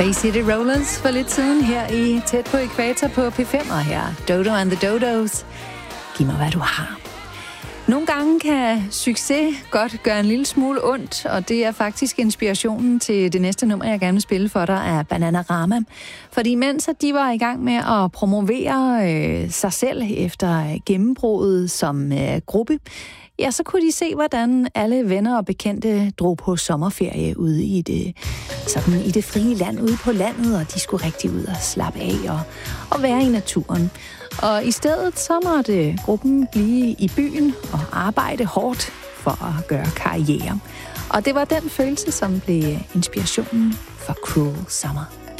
Bay City Rollers for lidt siden her i Tæt på Ækvator på P5, og her Dodo and the Dodos. Giv mig, hvad du har. Nogle gange kan succes godt gøre en lille smule ondt, og det er faktisk inspirationen til det næste nummer, jeg gerne vil spille for dig, er Bananarama. Fordi mens de var i gang med at promovere sig selv efter gennembruddet som gruppe, ja, så kunne de se, hvordan alle venner og bekendte drog på sommerferie ude i det frie land, ude på landet, og de skulle rigtig ud og slappe af og være i naturen. Og i stedet så måtte gruppen blive i byen og arbejde hårdt for at gøre karriere. Og det var den følelse, som blev inspirationen for Cruel Summer.